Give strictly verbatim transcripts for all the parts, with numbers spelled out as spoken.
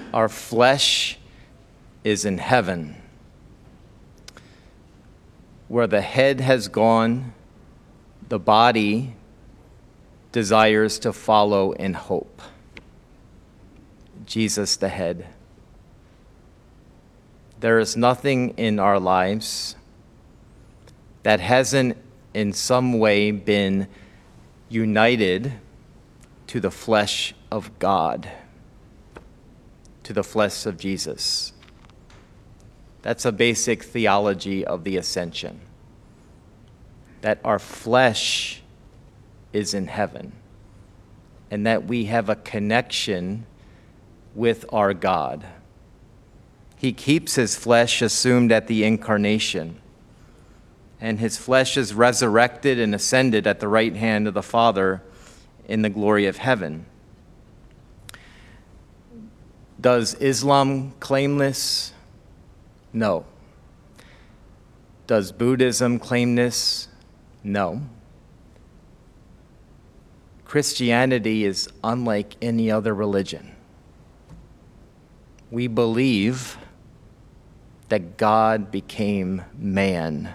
Our flesh is in heaven. Where the head has gone, the body desires to follow in hope. Jesus the head. There is nothing in our lives that hasn't in some way been united to the flesh of God, to the flesh of Jesus. That's a basic theology of the ascension, that our flesh is in heaven and that we have a connection with our God. He keeps his flesh assumed at the incarnation, and his flesh is resurrected and ascended at the right hand of the Father in the glory of heaven. Does Islam claim this? No. Does Buddhism claim this? No. Christianity is unlike any other religion. We believe that God became man.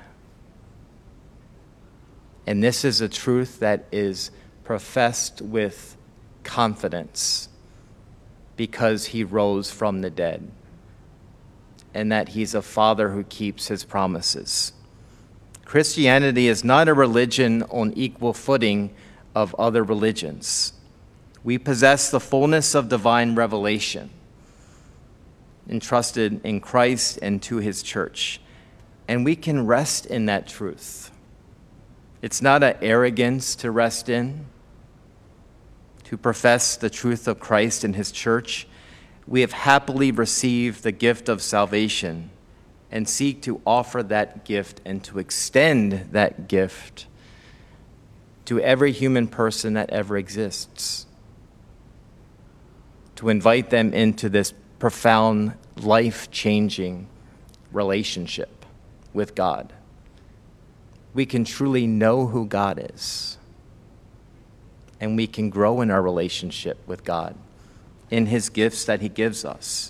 And this is a truth that is professed with confidence because he rose from the dead, and that he's a father who keeps his promises. Christianity is not a religion on equal footing of other religions. We possess the fullness of divine revelation entrusted in Christ and to his church, and we can rest in that truth. It's not an arrogance to rest in, to profess the truth of Christ and his church. We have happily received the gift of salvation and seek to offer that gift and to extend that gift to every human person that ever exists, to invite them into this profound, life-changing relationship with God. We can truly know who God is, and we can grow in our relationship with God in his gifts that he gives us.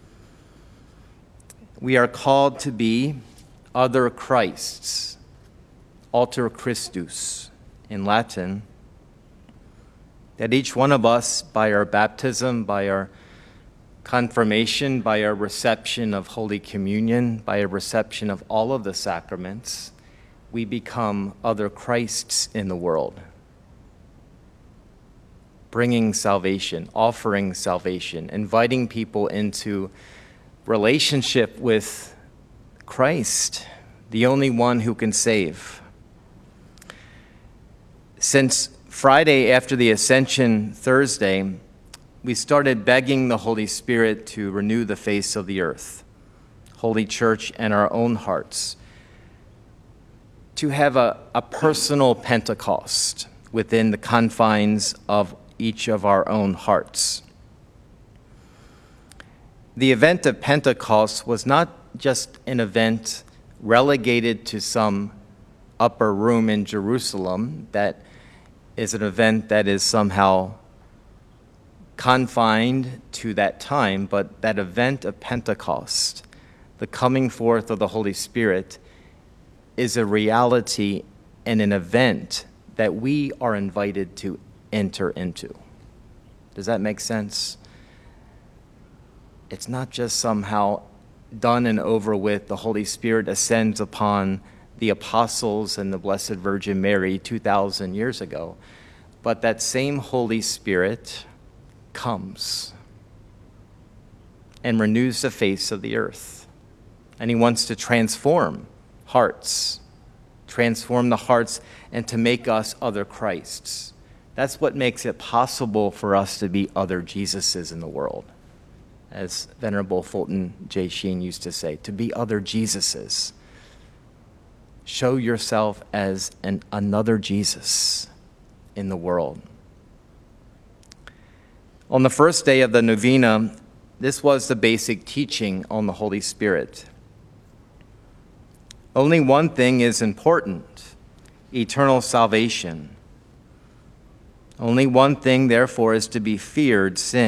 We are called to be other Christs, alter Christus in Latin, that each one of us, by our baptism, by our confirmation, by our reception of Holy Communion, by a reception of all of the sacraments, we become other Christs in the world, bringing salvation, offering salvation, inviting people into relationship with Christ, the only one who can save. Since Friday after the Ascension Thursday, we started begging the Holy Spirit to renew the face of the earth, Holy Church, and our own hearts, to have a, a personal Pentecost within the confines of each of our own hearts. The event of Pentecost was not just an event relegated to some upper room in Jerusalem that is an event that is somehow confined to that time, but that event of Pentecost, the coming forth of the Holy Spirit, is a reality and an event that we are invited to enter into. Does that make sense? It's not just somehow done and over with. The Holy Spirit ascends upon the apostles and the Blessed Virgin Mary two thousand years ago, but that same Holy Spirit comes and renews the face of the earth. And he wants to transform hearts, transform the hearts, and to make us other Christs. That's what makes it possible for us to be other Jesuses in the world. As Venerable Fulton J. Sheen used to say, to be other Jesuses. Show yourself as an another Jesus in the world. On the first day of the novena, this was the basic teaching on the Holy Spirit. Only one thing is important: eternal salvation. Only one thing, therefore, is to be feared: sin.